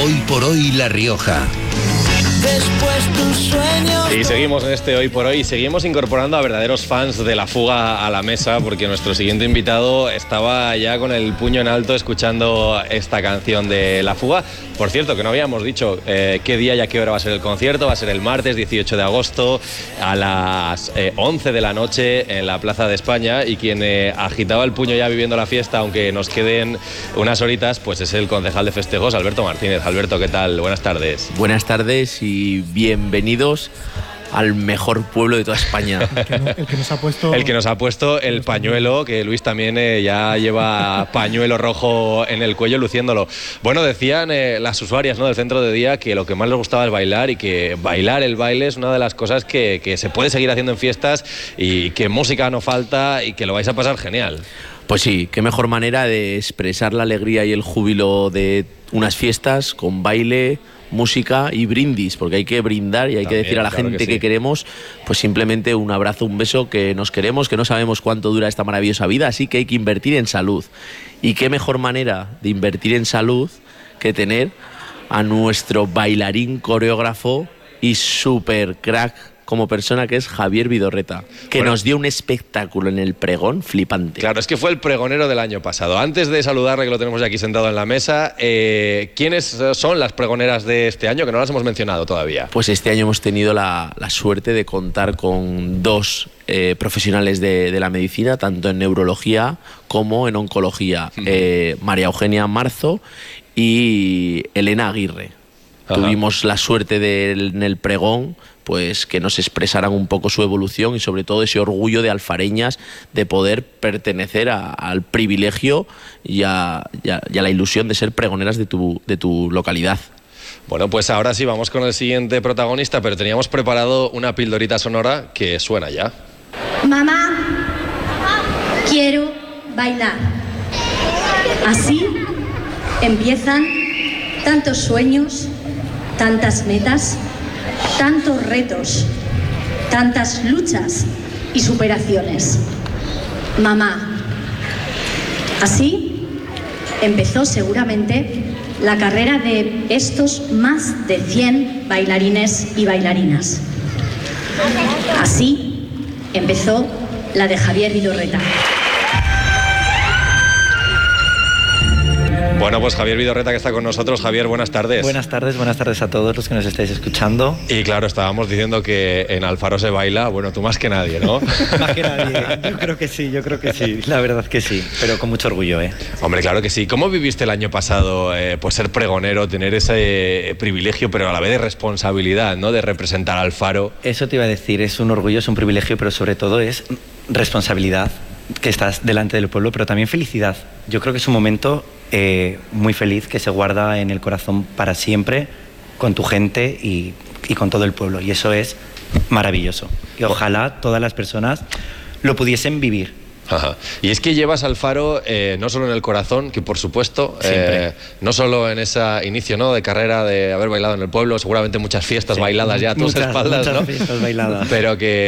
Hoy por hoy La Rioja. Después tus sueños. Y seguimos en este Hoy por Hoy, seguimos incorporando a verdaderos fans de La Fuga a la mesa, porque nuestro siguiente invitado estaba ya con el puño en alto escuchando esta canción de La Fuga. Por cierto, que no habíamos dicho qué día y a qué hora va a ser el concierto. Va a ser el martes 18 de agosto a las 11 de la noche en la Plaza de España, y quien agitaba el puño ya viviendo la fiesta, aunque nos queden unas horitas, pues es el concejal de festejos, Alberto Martínez. Alberto, ¿qué tal? Buenas tardes. Buenas tardes y bienvenidos al mejor pueblo de toda España. El que nos ha puesto el pañuelo, que Luis también ya lleva pañuelo rojo en el cuello luciéndolo. Bueno, decían las usuarias, ¿no?, del centro de día que lo que más les gustaba es bailar, y que bailar el baile es una de las cosas que se puede seguir haciendo en fiestas, y que música no falta y que lo vais a pasar genial. Pues sí, qué mejor manera de expresar la alegría y el júbilo de unas fiestas con baile, música y brindis, porque hay que brindar y hay que decir a la gente que queremos, pues simplemente un abrazo, un beso, que nos queremos, que no sabemos cuánto dura esta maravillosa vida, así que hay que invertir en salud. Y qué mejor manera de invertir en salud que tener a nuestro bailarín, coreógrafo y super crack como persona, que es Javier Vidorreta, que nos dio un espectáculo en el pregón flipante. Claro, es que fue el pregonero del año pasado. Antes de saludarle, que lo tenemos ya aquí sentado en la mesa, ¿quiénes son las pregoneras de este año, que no las hemos mencionado todavía? Pues este año hemos tenido la suerte de contar con dos profesionales de la medicina, tanto en neurología como en oncología, María Eugenia Marzo y Elena Aguirre. Ajá. Tuvimos la suerte en el pregón, pues que nos expresaran un poco su evolución y sobre todo ese orgullo de alfareñas de poder pertenecer al privilegio y a la ilusión de ser pregoneras de tu localidad. Bueno, pues ahora sí, vamos con el siguiente protagonista, pero teníamos preparado una pildorita sonora que suena ya. Mamá, quiero bailar. Así empiezan tantos sueños, tantas metas, tantos retos, tantas luchas y superaciones. Mamá. Así empezó seguramente la carrera de estos más de 100 bailarines y bailarinas. Así empezó la de Javier Vidorreta. Bueno, pues Javier Vidorreta, que está con nosotros. Javier, buenas tardes. Buenas tardes a todos los que nos estáis escuchando. Y claro, estábamos diciendo que en Alfaro se baila, bueno, tú más que nadie, ¿no? Más que nadie, yo creo que sí, la verdad que sí, pero con mucho orgullo, ¿eh? Hombre, claro que sí. ¿Cómo viviste el año pasado, pues ser pregonero, tener ese privilegio, pero a la vez de responsabilidad, ¿no?, de representar a Alfaro? Eso te iba a decir, es un orgullo, es un privilegio, pero sobre todo es responsabilidad, que estás delante del pueblo, pero también felicidad. Yo creo que es un momento muy feliz, que se guarda en el corazón para siempre, con tu gente y con todo el pueblo, y eso es maravilloso, y ojalá todas las personas lo pudiesen vivir. Ajá. Y es que llevas Alfaro no solo en el corazón, que por supuesto, no solo en ese inicio, ¿no?, de carrera, de haber bailado en el pueblo, seguramente muchas fiestas bailadas ya a tus espaldas, muchas ¿no? Fiestas bailadas. Pero que